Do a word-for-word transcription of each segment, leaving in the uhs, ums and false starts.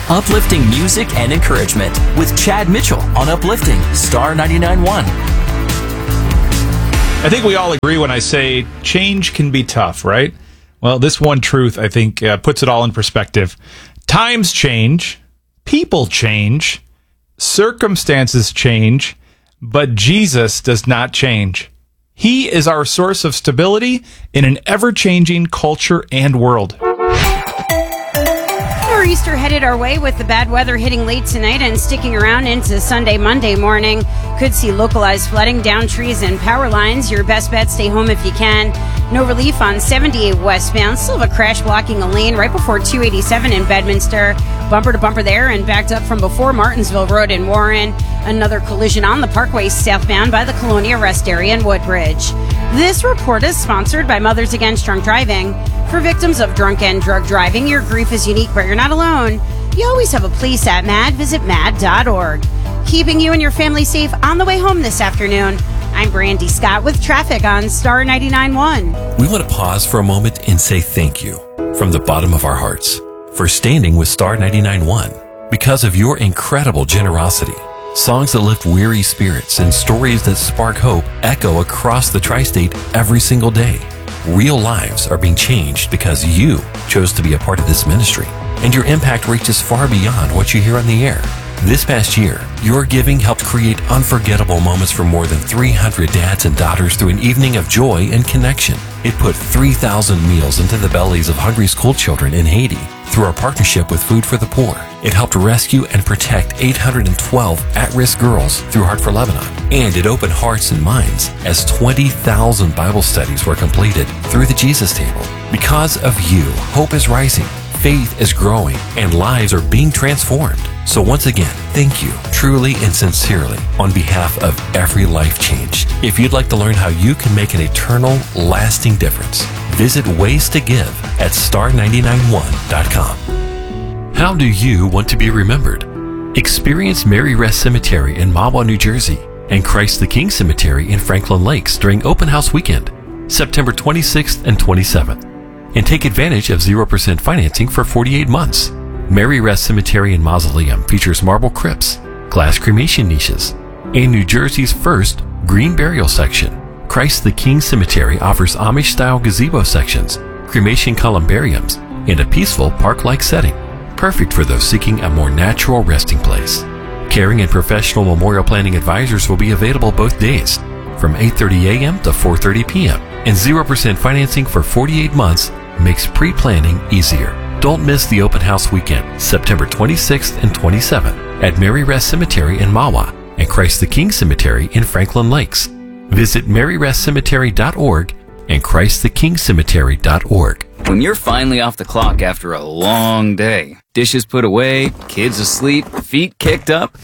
Uplifting music and encouragement with Chad Mitchell on Uplifting Star ninety-nine point one. I think we all agree when I say change can be tough, right? Well, this one truth, I think, uh, puts it all in perspective. Times change, people change, circumstances change, but Jesus does not change. He is our source of stability in an ever-changing culture and world. Easter headed our way with the bad weather hitting late tonight and sticking around into Sunday, Monday morning. Could see localized flooding, down trees and power lines. Your best bet, stay home if you can. No relief on seventy-eight westbound. Still have a crash blocking a lane right before two eighty-seven in Bedminster. Bumper to bumper there and backed up from before Martinsville Road in Warren. Another collision on the Parkway southbound by the Colonia Rest area in Woodbridge. This report is sponsored by Mothers Against Drunk Driving. For victims of drunk and drug driving, your grief is unique, but you're not alone. You always have a place at MAD. Visit mad dot org. Keeping you and your family safe on the way home this afternoon. I'm Brandy Scott with traffic on Star ninety-nine point one. We want to pause for a moment and say thank you from the bottom of our hearts for standing with Star ninety-nine point one. Because of your incredible generosity, songs that lift weary spirits and stories that spark hope echo across the tri-state every single day. Real lives are being changed because you chose to be a part of this ministry, and your impact reaches far beyond what you hear on the air. This past year, your giving helped create unforgettable moments for more than three hundred dads and daughters through an evening of joy and connection. It put three thousand meals into the bellies of hungry school children in Haiti through our partnership with Food for the Poor. It helped rescue and protect eight hundred twelve at-risk girls through Heart for Lebanon. And it opened hearts and minds as twenty thousand Bible studies were completed through the Jesus Table. Because of you, hope is rising, faith is growing, and lives are being transformed. So once again, thank you, truly and sincerely, on behalf of every life changed. If you'd like to learn how you can make an eternal, lasting difference, visit Ways to Give at star ninety-nine one dot com. How do you want to be remembered? Experience Mary Rest Cemetery in Mahwah, New Jersey, and Christ the King Cemetery in Franklin Lakes during Open House Weekend, September twenty-sixth and twenty-seventh, and take advantage of zero percent financing for forty-eight months. Mary Rest Cemetery and Mausoleum features marble crypts, glass cremation niches, and New Jersey's first green burial section. Christ the King Cemetery offers Amish-style gazebo sections, cremation columbariums, and a peaceful park-like setting, perfect for those seeking a more natural resting place. Caring and professional memorial planning advisors will be available both days, from eight thirty a.m. to four thirty p.m., and zero percent financing for forty-eight months makes pre-planning easier. Don't miss the Open House Weekend, September twenty-sixth and twenty-seventh at Mary Rest Cemetery in Mahwah and Christ the King Cemetery in Franklin Lakes. Visit mary rest cemetery dot org and christ the king cemetery dot org. When you're finally off the clock after a long day, dishes put away, kids asleep, feet kicked up,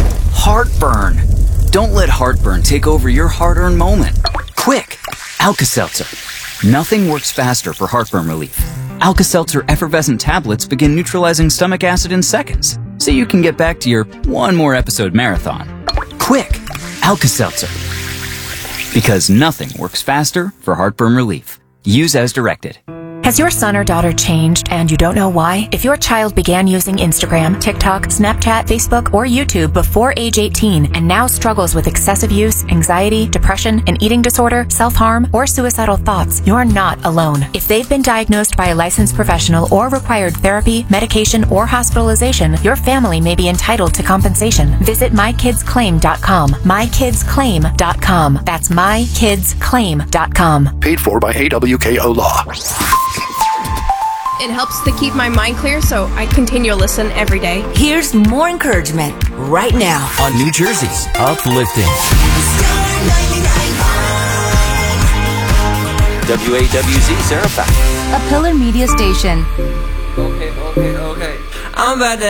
heartburn. Don't let heartburn take over your hard-earned moment. Quick, Alka-Seltzer. Nothing works faster for heartburn relief. Alka-Seltzer effervescent tablets begin neutralizing stomach acid in seconds, so you can get back to your one more episode marathon. Quick, Alka-Seltzer. Because nothing works faster for heartburn relief. Use as directed. Has your son or daughter changed and you don't know why? If your child began using Instagram, TikTok, Snapchat, Facebook, or YouTube before age eighteen and now struggles with excessive use, anxiety, depression, an eating disorder, self-harm, or suicidal thoughts, you're not alone. If they've been diagnosed by a licensed professional or required therapy, medication, or hospitalization, your family may be entitled to compensation. Visit my kids claim dot com. my kids claim dot com. That's my kids claim dot com. Paid for by A W K O Law. It helps to keep my mind clear, so I continue to listen every day. Here's more encouragement right now on New Jersey's Uplifting. W A W Z Sarah, a Pillar Media station. Okay, okay, okay. I'm about to